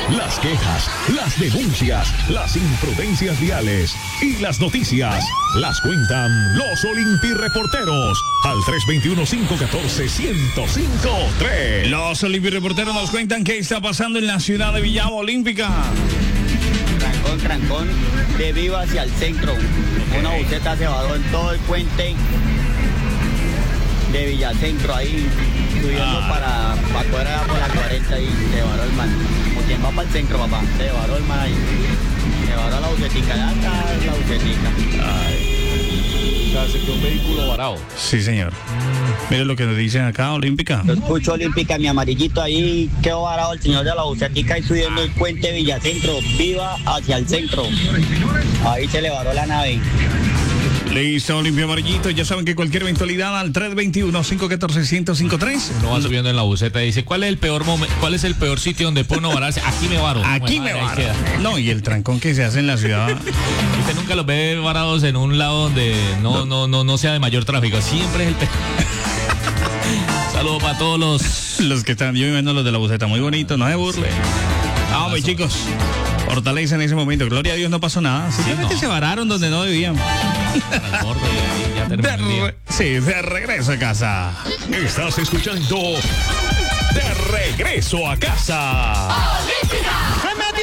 las quejas, las denuncias, las imprudencias viales y las noticias las cuentan los Olimpi-reporteros al 321-514-1053. Los Olimpi-reporteros nos cuentan qué está pasando en la ciudad de Villa Olímpica. Trancón de Viva hacia el centro. Una buceta se varó en todo el puente de Villacentro ahí, subiendo para afuera por la 40 y se varó el man. Como quien va para el centro, papá. Se varó el man ahí. Se varó la bucetica, ya está la bucetica. O sea, se quedó un vehículo varado. Sí, señor. Mire lo que nos dicen acá, Olímpica. Lo escucho, Olímpica, mi amarillito ahí quedó varado el señor de la bucetica y subiendo el puente de Villacentro, Viva hacia el centro. Ahí se le varó la nave. Listo, Olimpia Amarillito. Ya saben que cualquier eventualidad al 321-514-1053. Uno va subiendo en la buceta y dice, ¿cuál es el peor sitio donde puede uno vararse? Aquí me varo. Aquí me varo. No, y el trancón que se hace en la ciudad. Usted nunca los ve varados en un lado donde no sea de mayor tráfico. Siempre es el peor. Saludos para todos los que están, yo viendo los de la buceta, muy bonito, no se burle. Vamos, chicos. Fortaleza en ese momento, gloria a Dios, no pasó nada. Simplemente se vararon donde no debían. De regreso a casa. Estás escuchando De Regreso a Casa. ¡Olímpica!